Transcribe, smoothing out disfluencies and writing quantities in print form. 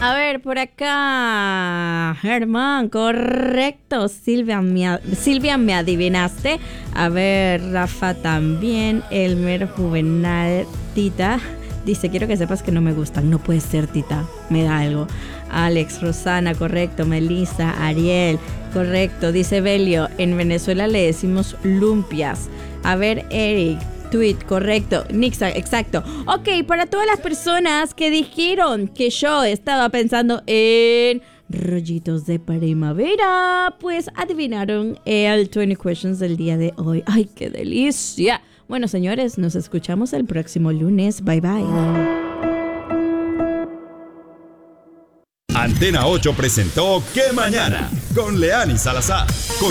A ver, por acá, Germán, correcto. Silvia, me adivinaste. A ver, Rafa también. Elmer, Juvenal, Tita. Dice, quiero que sepas que no me gustan. No puede ser, Tita. Me da algo. Alex, Rosana, correcto. Melissa, Ariel, correcto. Dice Belio, en Venezuela le decimos lumpias. A ver, Eric. Tweet, correcto. Nixa, exacto. Ok, para todas las personas que dijeron que yo estaba pensando en rollitos de primavera, pues adivinaron el 20 Questions del día de hoy. ¡Ay, qué delicia! Bueno, señores, nos escuchamos el próximo lunes. Bye, bye. Antena 8 presentó ¿Qué Mañana? Con Leani Salazar.